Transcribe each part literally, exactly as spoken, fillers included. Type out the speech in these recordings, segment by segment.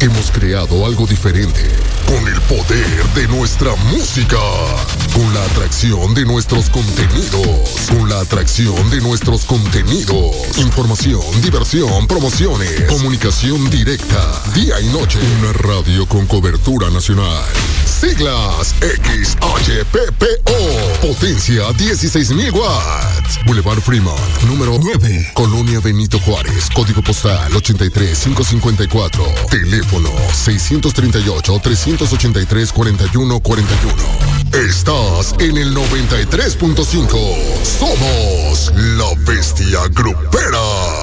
Hemos creado algo diferente, con el poder de nuestra música, con la atracción de nuestros contenidos, con la atracción de nuestros contenidos, información, diversión, promociones, comunicación directa, día y noche, una radio con cobertura nacional. Siglas X H P P O, potencia dieciséis mil watts, Boulevard Fremont, número nueve, Colonia Benito Juárez, código postal ochenta y tres mil quinientos cincuenta y cuatro, teléfono seiscientos treinta y ocho, trescientos ochenta y tres, cuarenta y uno cuarenta y uno. Estás en el noventa y tres punto cinco. Somos la bestia grupera.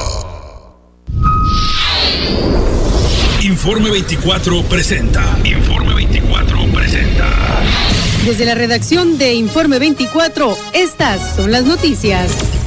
Informe veinticuatro presenta. Informe veinticuatro presenta. Desde la redacción de Informe veinticuatro, estas son las noticias.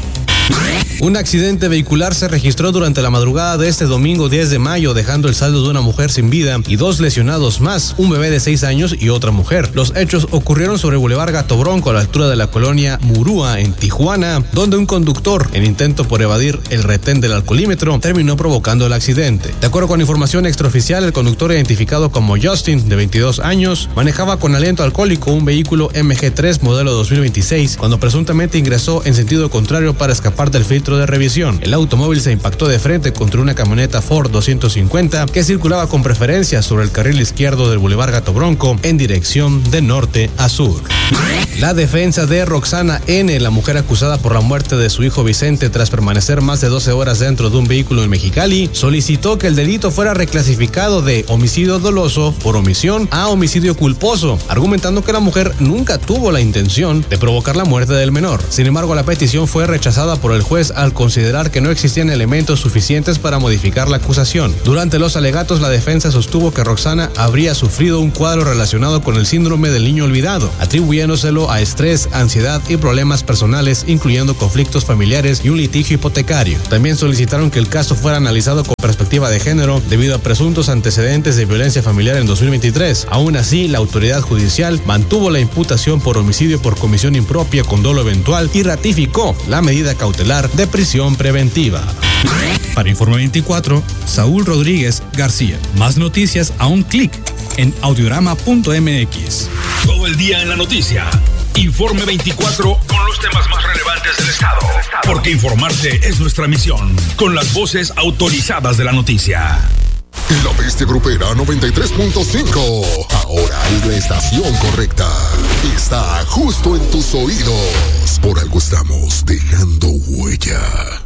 Un accidente vehicular se registró durante la madrugada de este domingo diez de mayo, dejando el saldo de una mujer sin vida y dos lesionados más, un bebé de seis años y otra mujer. Los hechos ocurrieron sobre Boulevard Gato Bronco, a la altura de la colonia Murúa, en Tijuana, donde un conductor, en intento por evadir el retén del alcoholímetro, terminó provocando el accidente. De acuerdo con información extraoficial, el conductor, identificado como Justin, de veintidós años, manejaba con aliento alcohólico un vehículo M G tres modelo dos mil veintiséis, cuando presuntamente ingresó en sentido contrario para escapar del filtro de revisión. El automóvil se impactó de frente contra una camioneta Ford doscientos cincuenta que circulaba con preferencia sobre el carril izquierdo del Boulevard Gato Bronco en dirección de norte a sur. La defensa de Roxana N., la mujer acusada por la muerte de su hijo Vicente tras permanecer más de doce horas dentro de un vehículo en Mexicali, solicitó que el delito fuera reclasificado de homicidio doloso por omisión a homicidio culposo, argumentando que la mujer nunca tuvo la intención de provocar la muerte del menor. Sin embargo, la petición fue rechazada por el juez al considerar que no existían elementos suficientes para modificar la acusación. Durante los alegatos, la defensa sostuvo que Roxana habría sufrido un cuadro relacionado con el síndrome del niño olvidado, atribuyéndoselo a estrés, ansiedad y problemas personales, incluyendo conflictos familiares y un litigio hipotecario. También solicitaron que el caso fuera analizado con perspectiva de género debido a presuntos antecedentes de violencia familiar en dos mil veintitrés. Aún así, la autoridad judicial mantuvo la imputación por homicidio por comisión impropia con dolo eventual y ratificó la medida cautelar de prisión preventiva. Para Informe veinticuatro, Saúl Rodríguez García. Más noticias a un clic en audiorama punto m x. Todo el día en la noticia. Informe veinticuatro con los temas más relevantes del estado. Porque informarte es nuestra misión. Con las voces autorizadas de la noticia. La bestia grupera noventa y tres punto cinco. Ahora es la estación correcta. Está justo en tus oídos. Por algo estamos dejando huella.